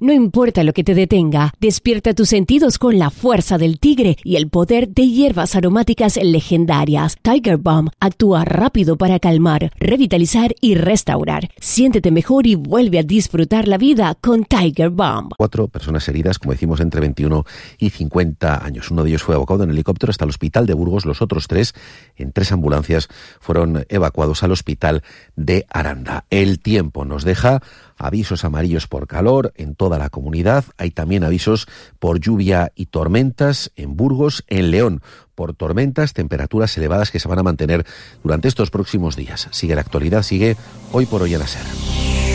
No importa lo que te detenga, despierta tus sentidos con la fuerza del tigre y el poder de hierbas aromáticas legendarias. Tiger Balm actúa rápido para calmar, revitalizar y restaurar. Siéntete mejor y vuelve a disfrutar la vida con Tiger Balm. 4 personas heridas, como decimos, entre 21 y 50 años. Uno de ellos fue abocado en helicóptero hasta el hospital de Burgos. Los otros 3, en 3 ambulancias, fueron evacuados al hospital de Aranda. El tiempo nos deja avisos amarillos por calor en toda la comunidad. Hay también avisos por lluvia y tormentas en Burgos, en León, por tormentas, temperaturas elevadas que se van a mantener durante estos próximos días. Sigue la actualidad, sigue Hoy por Hoy en la SER.